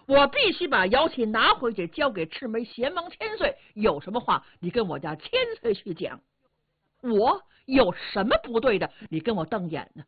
我必须把姚琦拿回去，交给赤眉贤王千岁。有什么话，你跟我家千岁去讲。我有什么不对的，你跟我瞪眼呢？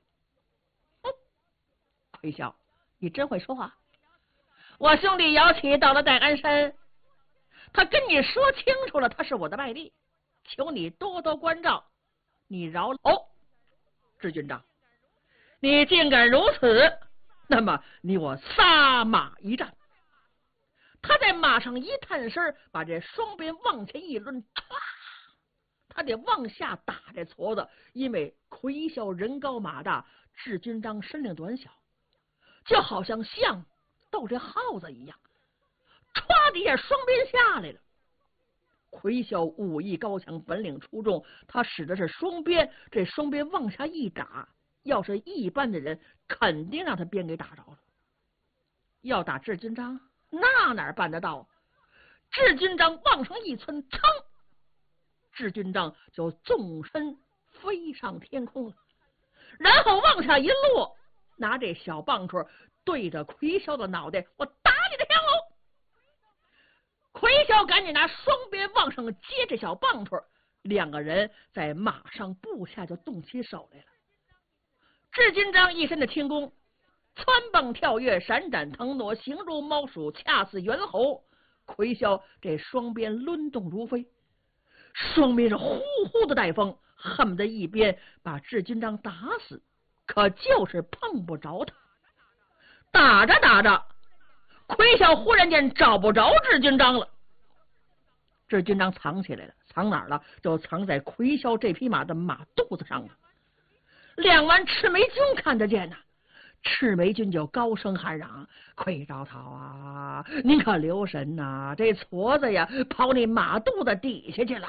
亏笑，你真会说话。我兄弟姚琦到了戴安山，他跟你说清楚了，他是我的外弟，求你多多关照，你饶了。智军长，你竟敢如此，那么你我撒马一战。他在马上一探身，把这双鞭往前一抡，他得往下打这矬子。因为魁啸人高马大，智军章身量短小，就好像象斗这耗子一样，歘的一下双鞭下来了。魁啸武艺高强，本领出众，他使的是双鞭，这双鞭往下一打，要是一般的人肯定让他鞭给打着了。要打智军章，那哪办得到？智军章往上一窜，噌，智军章就纵身飞上天空了，然后往下一落，拿这小棒槌对着魁啸的脑袋，我打你的天偶！魁啸赶紧拿双鞭往上接这小棒槌，两个人在马上步下就动起手来了。智军章一身的轻功，蹿蹦跳跃，闪展腾挪，形如猫鼠，恰似猿猴。魁啸这双鞭抡动如飞，双鞭是呼呼的带风，恨不得一鞭把智军章打死，可就是碰不着他。打着打着，魁啸忽然间找不着智军章了。智军章藏起来了，藏哪儿了？就藏在魁啸这匹马的马肚子上了。两湾赤眉军看得见呐，赤眉军就高声喊嚷：“魁招讨啊，您可留神呐，这矬子呀跑你马肚子底下去了。”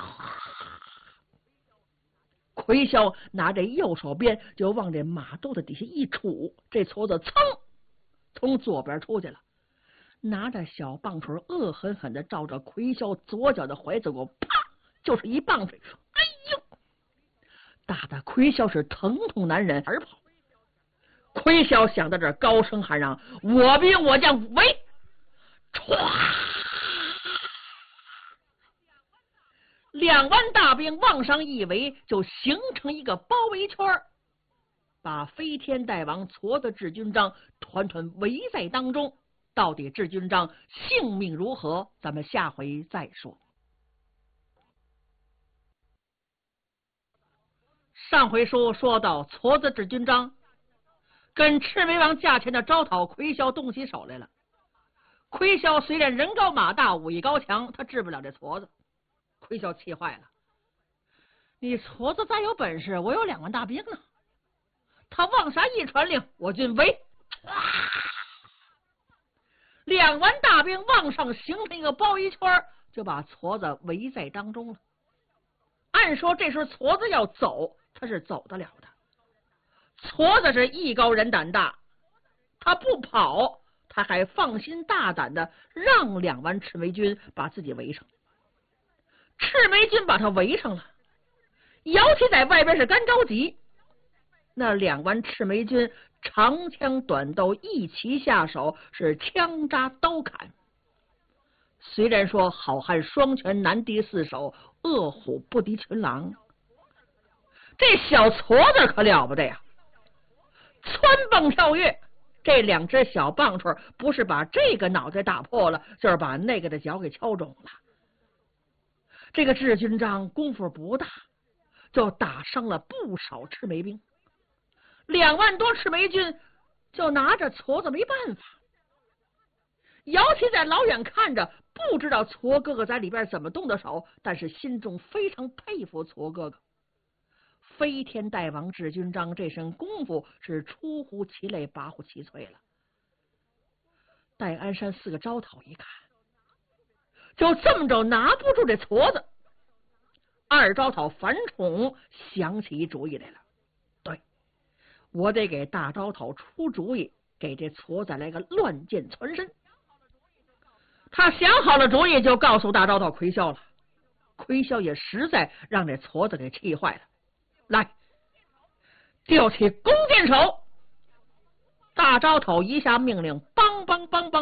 魁啸拿着右手鞭就往这马肚子底下一杵，这矬子噌从左边出去了，拿着小棒槌恶狠狠的照着魁啸左脚的怀子骨，啪就是一棒槌，哎呦，打得魁啸是疼痛难忍而跑。魁啸想到这儿，高声喊嚷：“我兵我将围！”唰，两湾大兵往上一围，就形成一个包围圈，把飞天大王矬子智军章团团围在当中。到底智军章性命如何，咱们下回再说。上回书说到，矬子智军章跟赤眉王驾前的招讨魁啸动起手来了。魁啸虽然人高马大，武艺高强，他治不了这矬子。魁啸气坏了，你矬子再有本事，我有2万大兵呢。他往下一传令，我军围！2万大兵往上形成一个包围圈，就把矬子围在当中了。按说这时候矬子要走，他是走得了的。矬子是艺高人胆大，他不跑，他还放心大胆的让2万赤眉军把自己围上。赤眉军把他围上了，姚琦在外边是干着急。那2万赤眉军长枪短刀一齐下手，是枪扎刀砍。虽然说好汉双拳难敌四手，恶虎不敌群狼，这小矬子可了不得呀！蹿蹦跳跃，这2只小棒槌不是把这个脑袋打破了，就是把那个的脚给敲肿了。这个智军章功夫不大，就打伤了不少赤眉兵。2万多赤眉军就拿着矬子没办法。姚琦在老远看着，不知道矬哥哥在里边怎么动的手，但是心中非常佩服矬哥哥。飞天大王智军章这身功夫是出乎其类，拔乎其萃了。戴安山4个招讨一看，就这么着拿不住这矬子。2招讨樊宠想起一主意来了，对，我得给大招讨出主意，给这矬子来个乱箭穿身。他想好了主意，就告诉大招讨魁啸了。魁啸也实在让这矬子给气坏了，来，吊起弓箭手。大招讨一下命令，梆梆梆梆